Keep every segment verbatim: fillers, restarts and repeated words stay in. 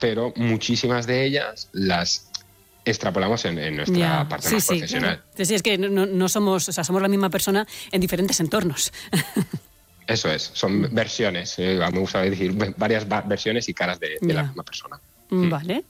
pero muchísimas de ellas las extrapolamos en, en nuestra ya, parte sí, más sí, profesional. Claro. Sí, es que no, no somos, o sea, somos la misma persona en diferentes entornos. Eso es, son mm. versiones, eh, me gusta decir varias versiones y caras de, de ya. la misma persona. Vale.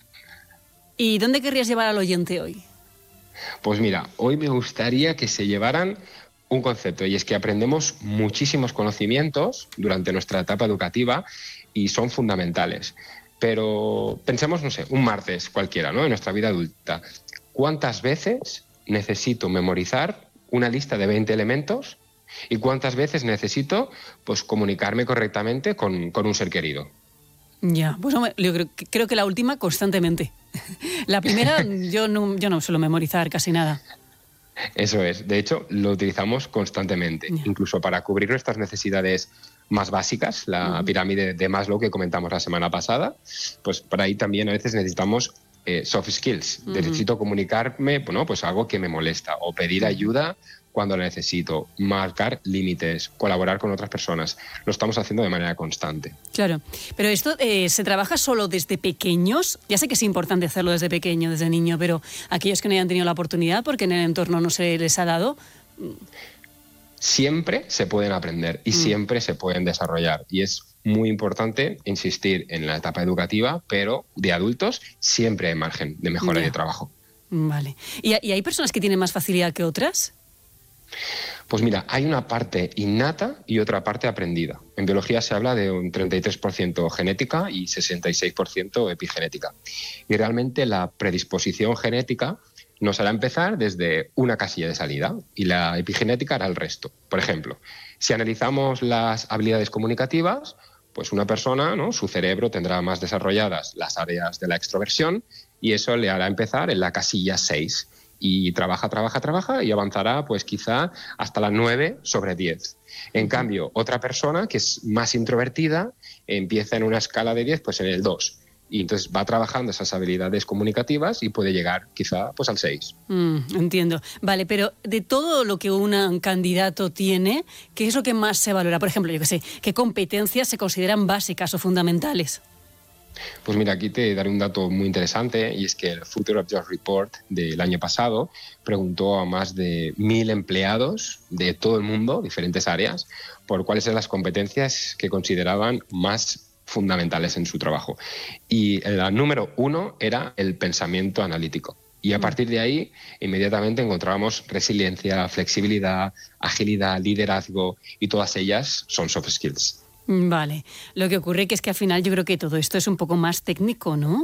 ¿Y dónde querrías llevar al oyente hoy? Pues mira, hoy me gustaría que se llevaran un concepto, y es que aprendemos muchísimos conocimientos durante nuestra etapa educativa y son fundamentales. Pero pensemos, no sé, un martes cualquiera, ¿no?, en nuestra vida adulta. ¿Cuántas veces necesito memorizar una lista de veinte elementos y cuántas veces necesito, pues, comunicarme correctamente con, con un ser querido? Ya, pues hombre, yo creo, creo que la última constantemente. La primera yo no, yo no suelo memorizar casi nada. Eso es. De hecho, lo utilizamos constantemente, yeah. incluso para cubrir nuestras necesidades más básicas, la uh-huh. pirámide de Maslow que comentamos la semana pasada, pues por ahí también a veces necesitamos eh, soft skills. Uh-huh. Necesito comunicarme, bueno, pues algo que me molesta o pedir uh-huh. ayuda cuando la necesito, marcar límites, colaborar con otras personas. Lo estamos haciendo de manera constante. Claro, pero esto eh, ¿se trabaja solo desde pequeños? Ya sé que es importante hacerlo desde pequeño, desde niño, pero aquellos que no hayan tenido la oportunidad porque en el entorno no se les ha dado... Siempre se pueden aprender y mm. siempre se pueden desarrollar. Y es muy importante insistir en la etapa educativa, pero de adultos siempre hay margen de mejora yeah. y de trabajo. Vale. ¿Y, ¿Y hay personas que tienen más facilidad que otras? Pues mira, hay una parte innata y otra parte aprendida. En biología se habla de un treinta y tres por ciento genética y sesenta y seis por ciento epigenética. Y realmente la predisposición genética nos hará empezar desde una casilla de salida y la epigenética hará el resto. Por ejemplo, si analizamos las habilidades comunicativas, pues una persona, ¿no?, su cerebro tendrá más desarrolladas las áreas de la extroversión y eso le hará empezar en la casilla seis. Y trabaja, trabaja, trabaja y avanzará pues quizá hasta las nueve sobre diez. En cambio, otra persona que es más introvertida empieza en una escala de diez pues en el dos. Y entonces va trabajando esas habilidades comunicativas y puede llegar quizá pues al seis. Mm, entiendo. Vale, pero de todo lo que un candidato tiene, ¿qué es lo que más se valora? Por ejemplo, yo qué sé, ¿qué competencias se consideran básicas o fundamentales? Pues mira, aquí te daré un dato muy interesante y es que el Future of Jobs Report del año pasado preguntó a más de mil empleados de todo el mundo, diferentes áreas, por cuáles eran las competencias que consideraban más fundamentales en su trabajo. Y la número uno era el pensamiento analítico. Y a partir de ahí, inmediatamente encontrábamos resiliencia, flexibilidad, agilidad, liderazgo y todas ellas son soft skills. Vale. Lo que ocurre que es que al final yo creo que todo esto es un poco más técnico, ¿no?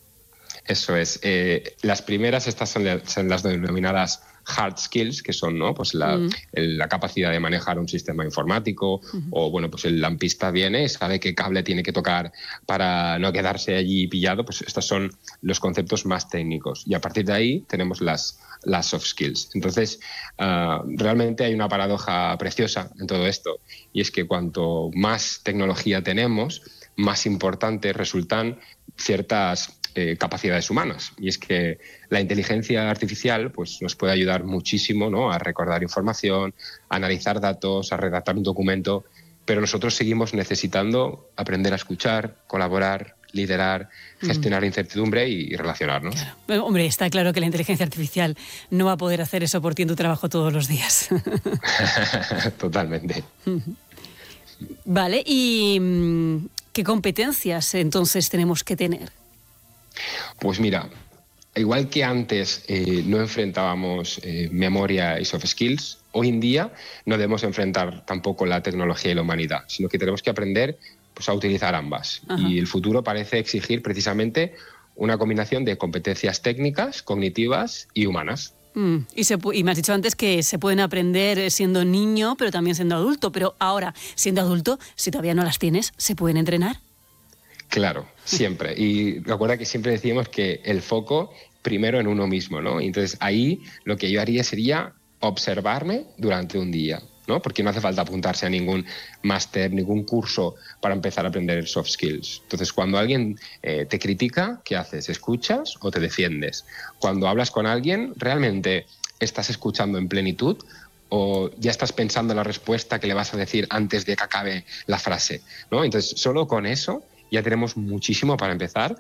Eso es. Eh, las primeras, estas son, de, son las denominadas hard skills, que son, ¿no?, pues la, mm. el, la capacidad de manejar un sistema informático, uh-huh. o bueno, pues el lampista viene, sabe qué cable tiene que tocar para no quedarse allí pillado. Pues estos son los conceptos más técnicos. Y a partir de ahí tenemos las, las soft skills. Entonces, uh, realmente hay una paradoja preciosa en todo esto, y es que cuanto más tecnología tenemos, más importantes resultan ciertas Eh, capacidades humanas. Y es que la inteligencia artificial pues, nos puede ayudar muchísimo, ¿no?, a recordar información, a analizar datos, a redactar un documento, pero nosotros seguimos necesitando aprender a escuchar, colaborar, liderar, gestionar mm. incertidumbre y, y relacionarnos. Claro. Hombre, está claro que la inteligencia artificial no va a poder hacer eso por ti en tu trabajo todos los días. Totalmente. Vale, ¿y qué competencias entonces tenemos que tener? Pues mira, igual que antes eh, no enfrentábamos eh, memoria y soft skills, hoy en día no debemos enfrentar tampoco la tecnología y la humanidad, sino que tenemos que aprender pues, a utilizar ambas. Ajá. Y el futuro parece exigir precisamente una combinación de competencias técnicas, cognitivas y humanas. Mm, y, se, y me has dicho antes que se pueden aprender siendo niño, pero también siendo adulto. Pero ahora, siendo adulto, si todavía no las tienes, ¿se pueden entrenar? Claro, siempre. Y recuerda que siempre decíamos que el foco primero en uno mismo, ¿no? Entonces ahí lo que yo haría sería observarme durante un día, ¿no? Porque no hace falta apuntarse a ningún máster, ningún curso para empezar a aprender soft skills. Entonces cuando alguien eh, te critica, ¿qué haces? ¿Escuchas o te defiendes? Cuando hablas con alguien, ¿realmente estás escuchando en plenitud? ¿O ya estás pensando en la respuesta que le vas a decir antes de que acabe la frase, ¿no? Entonces solo con eso ya tenemos muchísimo para empezar